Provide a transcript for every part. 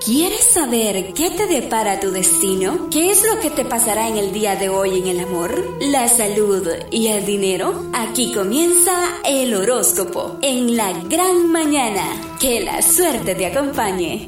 ¿Quieres saber qué te depara tu destino? ¿Qué es lo que te pasará en el día de hoy en el amor, la salud y el dinero? Aquí comienza el horóscopo en la gran mañana. Que la suerte te acompañe.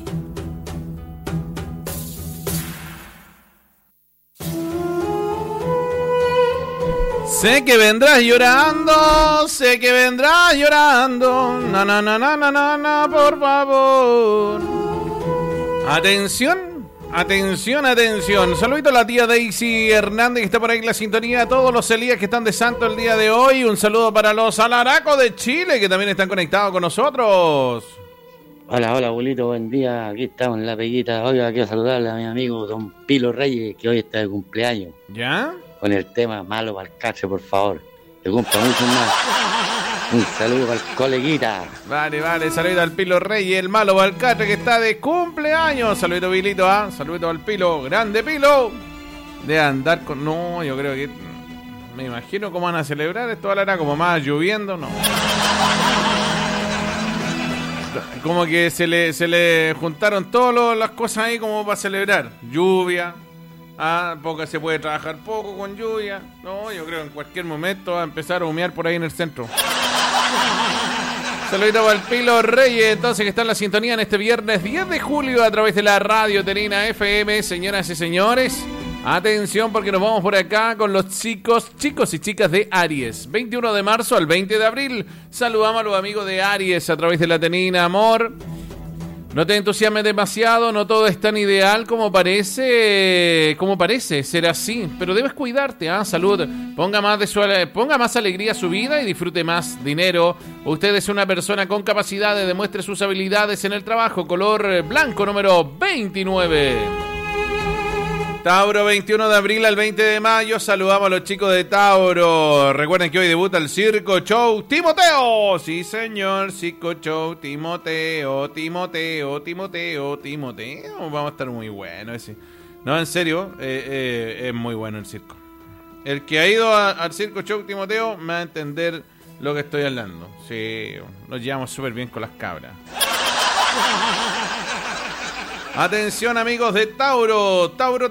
Sé que vendrás llorando, sé que vendrás llorando. Na, na, na, na, na, na, na, por favor. Atención, atención, atención. Saludito a la tía Daisy Hernández que está por ahí en la sintonía. A todos los Elías que están de santo el día de hoy. Un saludo para los Alaracos de Chile que también están conectados con nosotros. Hola, abuelito, buen día. Aquí estamos en la peguita. Oiga, quiero saludarle a mi amigo Don Pilo Reyes, que hoy está de cumpleaños. ¿Ya? Con el tema Malo para el Cache, por favor. Que cumpla mucho más. Un saludo para el coleguita. Vale, saludo al Pilo Reyes, el malo Balcatre que está de cumpleaños. Saludito, Vilito, saludito al Pilo, grande Pilo. De andar con... No, yo creo que... Me imagino cómo van a celebrar esto, ahora como más lloviendo, no. Como que se le juntaron todas las cosas ahí como para celebrar. Lluvia, porque se puede trabajar poco con lluvia. No, yo creo que en cualquier momento va a empezar a humear por ahí en el centro. Saludito para el Pilo Reyes, entonces, que está en la sintonía en este viernes 10 de julio a través de la Radio Terina FM. Señoras y señores, atención porque nos vamos por acá con los chicos y chicas de Aries. 21 de marzo al 20 de abril. Saludamos a los amigos de Aries a través de la Terina, amor. No te entusiasmes demasiado, no todo es tan ideal como parece ser así, pero debes cuidarte, salud, ponga más alegría a su vida y disfrute más dinero. Usted es una persona con capacidad de demuestre sus habilidades en el trabajo, color blanco número 29. Tauro, 21 de abril al 20 de mayo, saludamos a los chicos de Tauro. Recuerden que hoy debuta el Circo Show Timoteo. Sí, señor, Circo Show Timoteo. Vamos a estar muy bueno ese. No, en serio, es muy bueno el circo. El que ha ido al Circo Show Timoteo me va a entender lo que estoy hablando. Sí, nos llevamos súper bien con las cabras. Atención, amigos de Tauro. Tauro.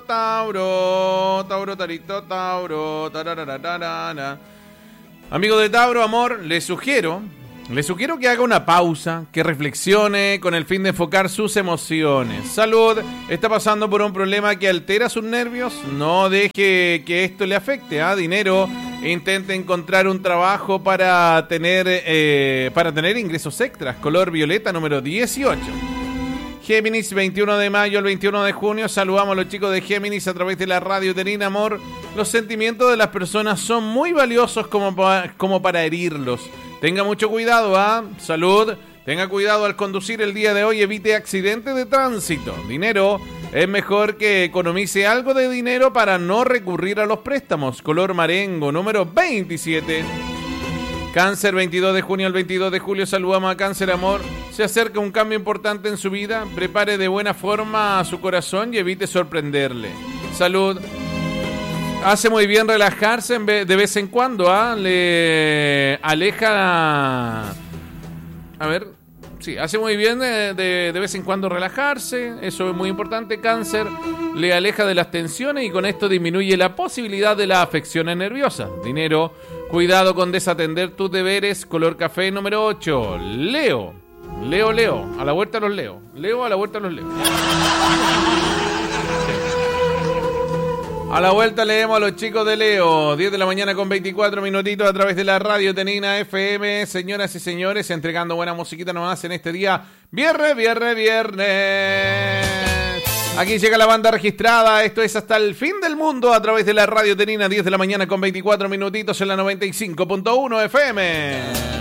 Amigos de Tauro, amor, les sugiero que haga una pausa, que reflexione con el fin de enfocar sus emociones. Salud, está pasando por un problema que altera sus nervios. No deje que esto le afecte. Dinero, intente encontrar un trabajo para tener ingresos extras. Color violeta número 18. Géminis, 21 de mayo al 21 de junio. Saludamos a los chicos de Géminis a través de la Radio Terina, amor. Los sentimientos de las personas son muy valiosos como para herirlos. Tenga mucho cuidado, Salud, tenga cuidado al conducir el día de hoy. Evite accidentes de tránsito. Dinero, es mejor que economice algo de dinero para no recurrir a los préstamos. Color marengo número 27. Cáncer, 22 de junio al 22 de julio. Saludamos a Cáncer, amor. Se acerca un cambio importante en su vida. Prepare de buena forma a su corazón y evite sorprenderle. Salud. Hace muy bien relajarse de vez en cuando. Le aleja... A ver... Sí, hace muy bien de vez en cuando relajarse. Eso es muy importante, Cáncer. Le aleja de las tensiones y con esto disminuye la posibilidad de las afecciones nerviosas. Dinero, cuidado con desatender tus deberes. Color café número 8. Leo. A la vuelta a los Leo. A la vuelta a los Leo. A la vuelta leemos a los chicos de Leo. 10 de la mañana con 24 minutitos a través de la Radio Terina FM. Señoras y señores, entregando buena musiquita nomás en este día. Viernes. Aquí llega la banda registrada. Esto es Hasta el Fin del Mundo a través de la Radio Terina. 10 de la mañana con 24 minutitos en la 95.1 FM.